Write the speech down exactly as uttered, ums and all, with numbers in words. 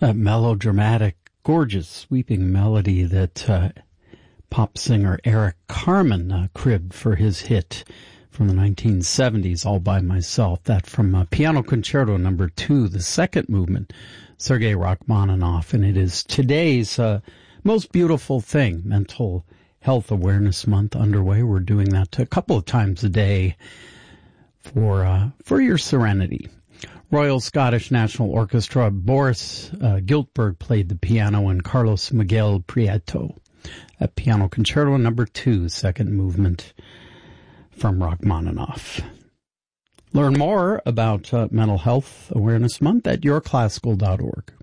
That melodramatic, gorgeous, sweeping melody that uh, pop singer Eric Carmen uh, cribbed for his hit from the nineteen seventies, All by Myself. That from uh, Piano Concerto number two, the second movement, Sergei Rachmaninoff. And it is today's uh, most beautiful thing, Mental Health Awareness Month underway. We're doing that a couple of times a day for uh, for your serenity. Royal Scottish National Orchestra, Boris uh, Giltberg played the piano, and Carlos Miguel Prieto at Piano Concerto number two, second movement from Rachmaninoff. Learn more about uh, Mental Health Awareness Month at your classical dot org.